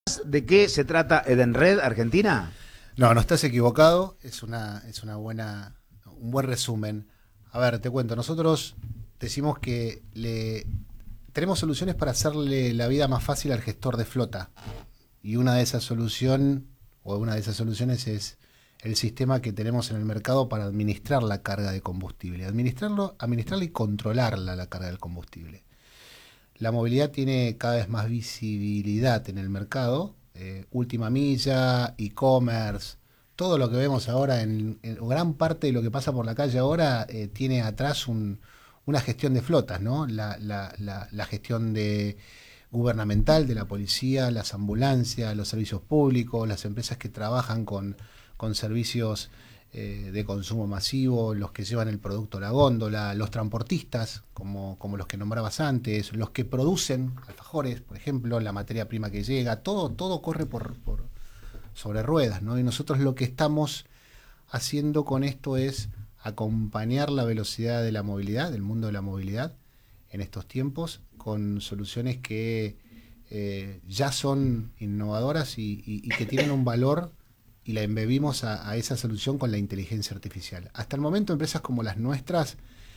¿De qué se trata Edenred Argentina? No, no estás equivocado, un buen resumen. A ver, te cuento, nosotros decimos que tenemos soluciones para hacerle la vida más fácil al gestor de flota. Y una de esas soluciones es el sistema que tenemos en el mercado para administrar la carga de combustible. Administrarla y controlarla, la carga del combustible. La movilidad tiene cada vez más visibilidad en el mercado. Última milla, e-commerce, todo lo que vemos ahora, en gran parte de lo que pasa por la calle ahora, tiene atrás una gestión de flotas, ¿no? La gestión gubernamental de la policía, las ambulancias, los servicios públicos, las empresas que trabajan con servicios de consumo masivo, los que llevan el producto a la góndola, los transportistas, como los que nombrabas antes, los que producen alfajores, por ejemplo, la materia prima que llega, todo corre sobre ruedas, ¿no? Y nosotros lo que estamos haciendo con esto es acompañar la velocidad de la movilidad, del mundo de la movilidad, en estos tiempos, con soluciones que ya son innovadoras y que tienen un valor, y la embebimos a esa solución con la inteligencia artificial. Hasta el momento, empresas como las nuestras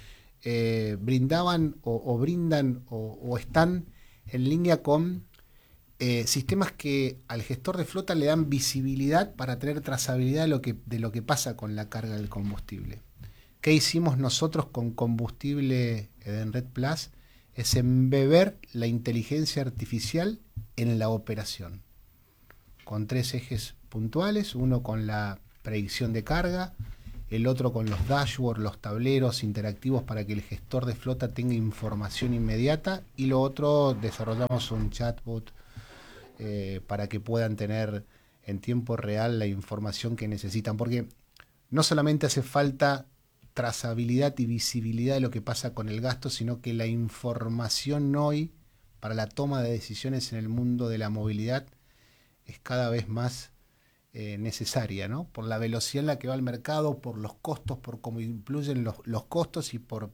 brindaban o brindan o están en línea con sistemas que al gestor de flota le dan visibilidad para tener trazabilidad de lo que pasa con la carga del combustible. ¿Qué hicimos nosotros con combustible Edenred Plus? Es embeber la inteligencia artificial en la operación, con 3 ejes puntuales, uno con la predicción de carga, el otro con los dashboards, los tableros interactivos para que el gestor de flota tenga información inmediata, y lo otro, desarrollamos un chatbot para que puedan tener en tiempo real la información que necesitan, porque no solamente hace falta trazabilidad y visibilidad de lo que pasa con el gasto, sino que la información hoy para la toma de decisiones en el mundo de la movilidad es cada vez más necesaria, ¿no? Por la velocidad en la que va el mercado, por los costos, por cómo influyen los costos, y por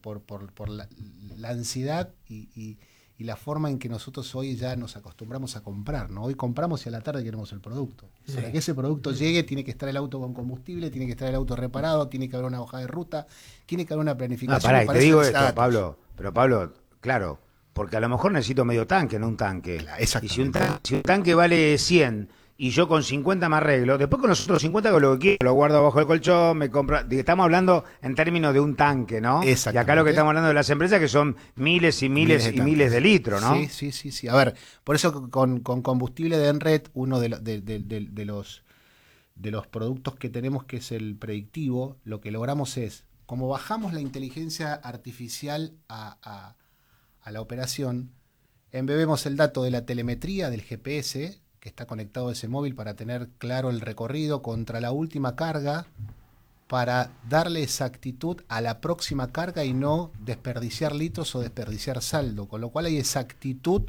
la ansiedad y la forma en que nosotros hoy ya nos acostumbramos a comprar, ¿no? Hoy compramos y a la tarde queremos el producto. Sí. Para que ese producto llegue, tiene que estar el auto con combustible, tiene que estar el auto reparado, tiene que haber una hoja de ruta, tiene que haber una planificación. No, te digo esto, Pablo, claro, porque a lo mejor necesito medio tanque, no un tanque. Y si un tanque vale 100 y yo con 50 me arreglo, después con los otros 50 hago lo que quiero, lo guardo abajo del colchón, me compro. Estamos hablando en términos de un tanque, ¿no? Y acá lo que estamos hablando de las empresas, que son miles y miles y miles de litros, ¿no? Sí. A ver, por eso con combustible de Edenred, uno de los productos que tenemos, que es el predictivo, lo que logramos es, como bajamos la inteligencia artificial a la operación, embebemos el dato de la telemetría del GPS que está conectado a ese móvil para tener claro el recorrido contra la última carga, para darle exactitud a la próxima carga y no desperdiciar litros o desperdiciar saldo, con lo cual hay exactitud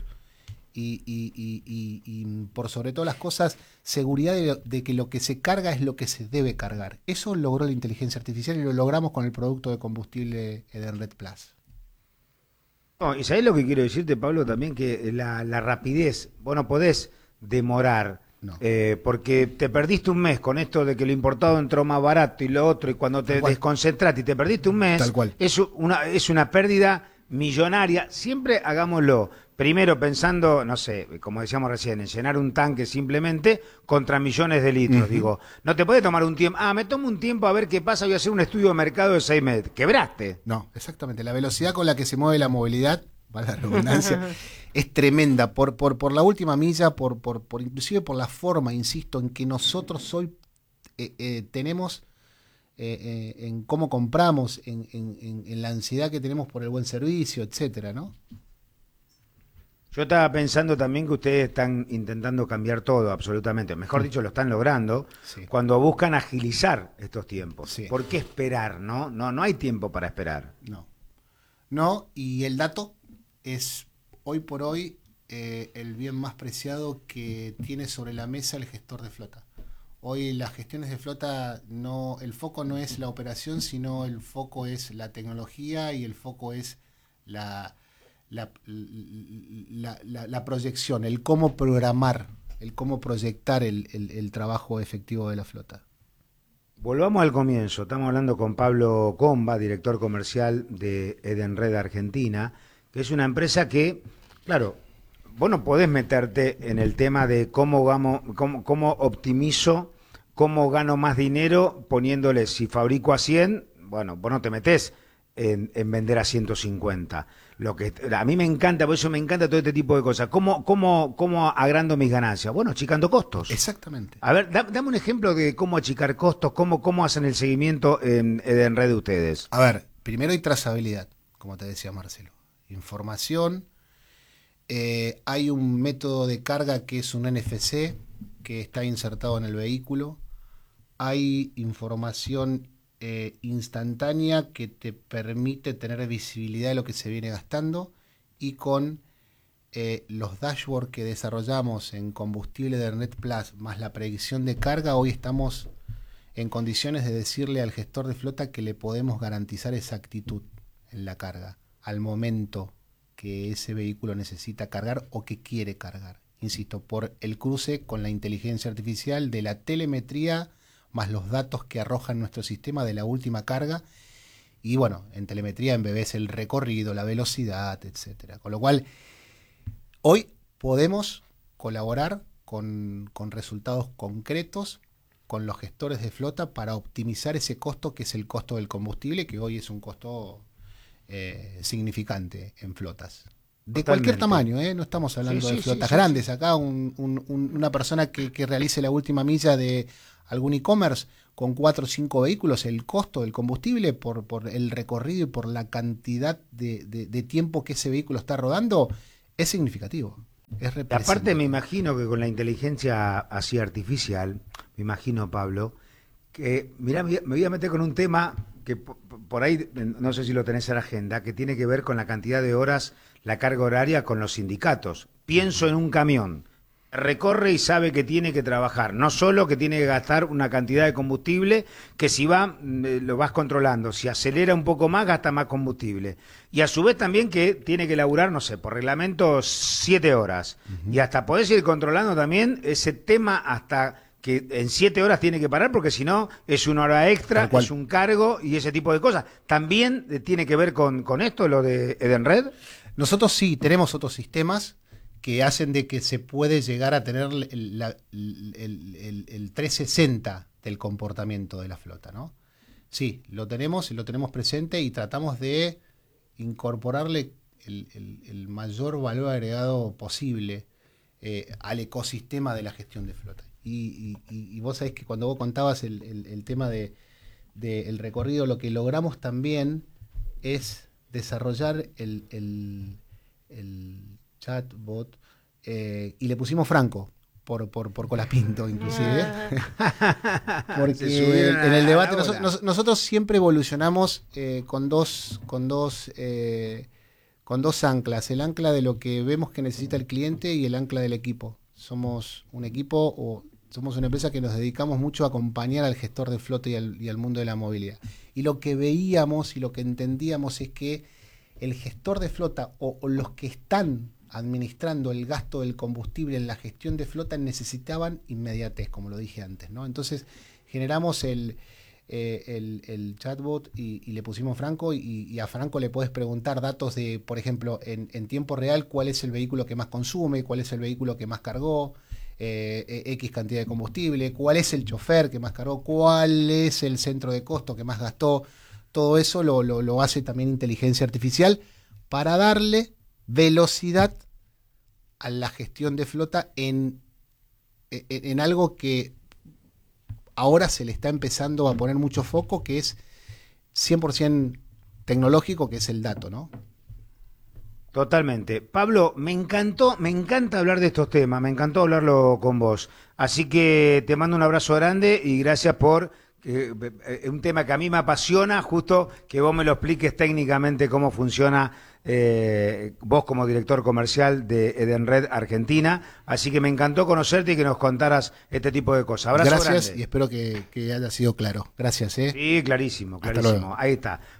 y por sobre todas las cosas, seguridad de que lo que se carga es lo que se debe cargar. Eso logró la inteligencia artificial y lo logramos con el producto de combustible Edenred Plus. No, y ¿sabés lo que quiero decirte, Pablo? También que la rapidez, vos no podés demorar, no. Porque te perdiste un mes con esto de que lo importado entró más barato y lo otro, y cuando te desconcentraste y te perdiste un mes, tal cual. Es una pérdida millonaria. Siempre hagámoslo primero pensando, no sé, como decíamos recién, en llenar un tanque simplemente contra millones de litros. Digo, no te puede tomar un tiempo, me tomo un tiempo a ver qué pasa, voy a hacer un estudio de mercado de 6 meses. Quebraste. No, exactamente. La velocidad con la que se mueve la movilidad, para la redundancia, es tremenda, por la última milla, inclusive por la forma, insisto, en que nosotros hoy tenemos en cómo compramos, en la ansiedad que tenemos por el buen servicio, etcétera, ¿no? Yo estaba pensando también que ustedes están intentando cambiar todo, absolutamente. Mejor dicho, lo están logrando, cuando buscan agilizar estos tiempos. Sí. ¿Por qué esperar, no? No hay tiempo para esperar. No, y el dato es hoy por hoy el bien más preciado que tiene sobre la mesa el gestor de flota. Hoy las gestiones de flota, el foco no es la operación, sino el foco es la tecnología, y el foco es la proyección, el cómo programar el cómo proyectar el trabajo efectivo de la flota. Volvamos al comienzo. Estamos hablando con Pablo Comba, director comercial de Edenred Argentina, que es una empresa que, claro, vos no podés meterte en el tema de cómo optimizo, cómo gano más dinero poniéndole, si fabrico a 100, bueno, vos no te metés en vender a 150. Lo que a mí me encanta, por eso me encanta todo este tipo de cosas. ¿Cómo agrando mis ganancias? Bueno, achicando costos. Exactamente. A ver, dame un ejemplo de cómo achicar costos, cómo hacen el seguimiento en Edenred de ustedes. A ver, primero hay trazabilidad, como te decía Marcelo. Información. Hay un método de carga que es un NFC que está insertado en el vehículo. Hay información instantánea que te permite tener visibilidad de lo que se viene gastando, y con los dashboards que desarrollamos en combustible de Edenred Plus más la predicción de carga, hoy estamos en condiciones de decirle al gestor de flota que le podemos garantizar exactitud en la carga al momento que ese vehículo necesita cargar o que quiere cargar. Insisto, por el cruce con la inteligencia artificial de la telemetría más los datos que arroja nuestro sistema de la última carga. Y bueno, en telemetría embebece el recorrido, la velocidad, etcétera. Con lo cual, hoy podemos colaborar con resultados concretos con los gestores de flota para optimizar ese costo, que es el costo del combustible, que hoy es un costo significante en flotas. De cualquier tamaño, no estamos hablando de flotas grandes. Acá una persona que realice la última milla de algún e-commerce con 4 o 5 vehículos, el costo del combustible por el recorrido y por la cantidad de tiempo que ese vehículo está rodando es significativo. Es representativo. Aparte me imagino que con la inteligencia así artificial, me imagino, Pablo, que mirá, me voy a meter con un tema que por ahí, no sé si lo tenés en la agenda, que tiene que ver con la cantidad de horas, la carga horaria con los sindicatos. Pienso en un camión, recorre y sabe que tiene que trabajar, no solo que tiene que gastar una cantidad de combustible, que si va, lo vas controlando, si acelera un poco más, gasta más combustible. Y a su vez también que tiene que laburar, no sé, por reglamento 7 horas. Y hasta podés ir controlando también ese tema hasta que en 7 horas tiene que parar, porque si no es una hora extra, es un cargo y ese tipo de cosas. ¿También tiene que ver con esto, lo de Edenred? Nosotros sí tenemos otros sistemas que hacen de que se puede llegar a tener el 360 del comportamiento de la flota, ¿no? Sí, lo tenemos presente y tratamos de incorporarle el mayor valor agregado posible al ecosistema de la gestión de flota. Y vos sabés que cuando vos contabas el tema del recorrido, lo que logramos también es desarrollar el chatbot y le pusimos Franco por Colapinto inclusive. Porque en el debate nosotros siempre evolucionamos con dos anclas: el ancla de lo que vemos que necesita el cliente y el ancla del equipo. Somos un equipo, o somos una empresa que nos dedicamos mucho a acompañar al gestor de flota y al mundo de la movilidad. Y lo que veíamos y lo que entendíamos es que el gestor de flota o los que están administrando el gasto del combustible en la gestión de flota necesitaban inmediatez, como lo dije antes, ¿no? Entonces generamos el chatbot y le pusimos Franco, y a Franco le puedes preguntar datos de, por ejemplo, en tiempo real, cuál es el vehículo que más consume, cuál es el vehículo que más cargó, X cantidad de combustible, cuál es el chofer que más cargó, cuál es el centro de costo que más gastó. Todo eso lo hace también inteligencia artificial para darle velocidad a la gestión de flota en algo que ahora se le está empezando a poner mucho foco, que es 100% tecnológico, que es el dato, ¿no? Totalmente. Pablo, me encanta hablar de estos temas, me encantó hablarlo con vos. Así que te mando un abrazo grande y gracias por un tema que a mí me apasiona, justo que vos me lo expliques técnicamente cómo funciona vos como director comercial de Edenred Argentina. Así que me encantó conocerte y que nos contaras este tipo de cosas. Abrazo Gracias grande. Y espero que haya sido claro. Gracias. Sí, clarísimo. Ahí está.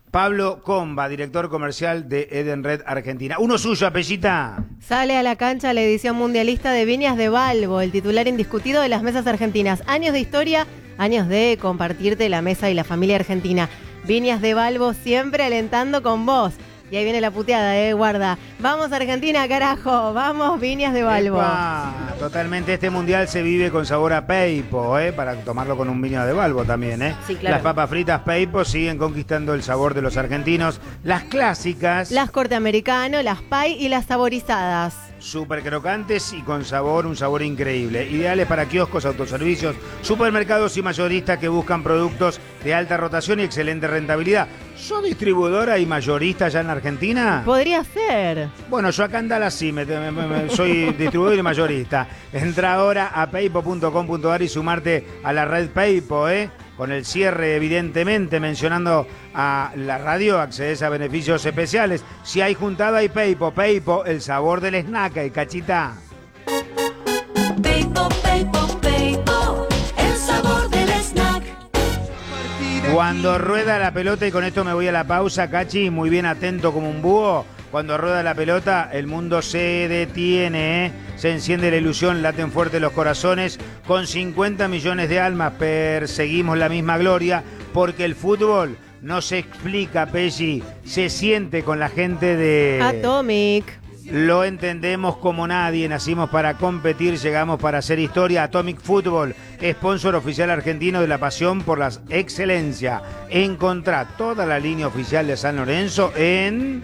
Pablo Comba, director comercial de Edenred Argentina. Uno suyo, Apellita. Sale a la cancha la edición mundialista de Viñas de Balbo, el titular indiscutido de las mesas argentinas. Años de historia, años de compartirte la mesa y la familia argentina. Viñas de Balbo siempre alentando con vos. Y ahí viene la puteada, guarda. Vamos Argentina, carajo. Vamos Viñas de Balbo. Epa, totalmente, este mundial se vive con sabor a Peipo, para tomarlo con un Viñas de Balbo también, Sí, claro. Las papas fritas Peipo siguen conquistando el sabor de los argentinos. Las clásicas. Las corte americano, las pie y las saborizadas. Súper crocantes y con sabor, un sabor increíble. Ideales para kioscos, autoservicios, supermercados y mayoristas que buscan productos de alta rotación y excelente rentabilidad. ¿Sos distribuidora y mayorista ya en Argentina? Podría ser. Bueno, yo acá en Dallas sí, soy distribuidor y mayorista. Entra ahora a paypo.com.ar y sumarte a la red Paypo, Con el cierre, evidentemente, mencionando a la radio, accedes a beneficios especiales. Si hay juntada, hay Paypo. Paypo, el sabor del snack, y cachita. Paypo, Paypo, Paypo, el sabor del snack. Cuando rueda la pelota, y con esto me voy a la pausa, Cachi, muy bien atento como un búho. Cuando rueda la pelota, el mundo se detiene, Se enciende la ilusión, laten fuerte los corazones. Con 50 millones de almas perseguimos la misma gloria, porque el fútbol no se explica, Pelli, se siente con la gente de Atomic. Lo entendemos como nadie, nacimos para competir, llegamos para hacer historia. Atomic Football, sponsor oficial argentino de la pasión por la excelencia. Encontrá toda la línea oficial de San Lorenzo en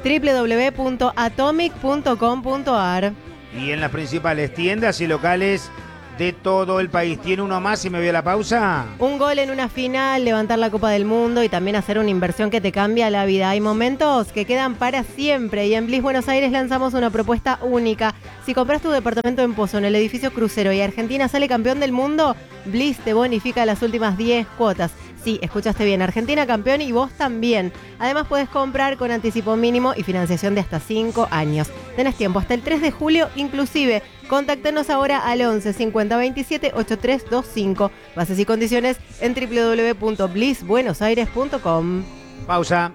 www.atomic.com.ar y en las principales tiendas y locales de todo el país. ¿Tiene uno más y me voy a la pausa? Un gol en una final, levantar la Copa del Mundo y también hacer una inversión que te cambia la vida. Hay momentos que quedan para siempre y en Bliss Buenos Aires lanzamos una propuesta única. Si compras tu departamento en Pozo, en el edificio Crucero, y Argentina sale campeón del mundo, Bliss te bonifica las últimas 10 cuotas. Sí, escuchaste bien, Argentina campeón y vos también. Además puedes comprar con anticipo mínimo y financiación de hasta 5 años. Tenés tiempo hasta el 3 de julio inclusive. Contáctanos ahora al 11 50 27 8325. Bases y condiciones en www.blissbuenosaires.com. Pausa.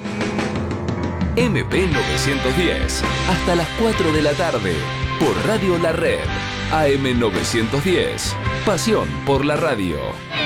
MP 910, hasta las 4 de la tarde, por Radio La Red, AM 910, pasión por la radio.